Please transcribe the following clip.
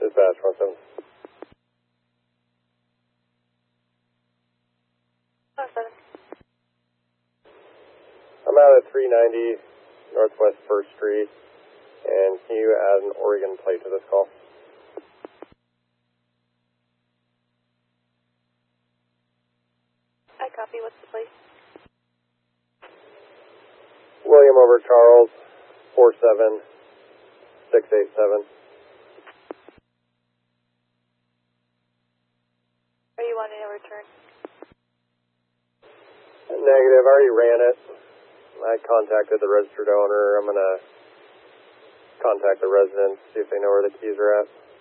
Dispatch 17. I'm out at 390 Northwest 1st Street, and can you add an Oregon plate to this call? I copy. What's the place? William over Charles, 47687. Are you wanting a return? Negative, I already ran it. I contacted the registered owner. I'm going to contact the residents, see if they know where the keys are at.